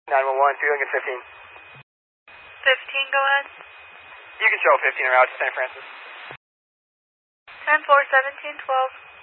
911, Feeling at 15. 15, go ahead. You can show 15 route to St. Francis. 10-4, 17-12.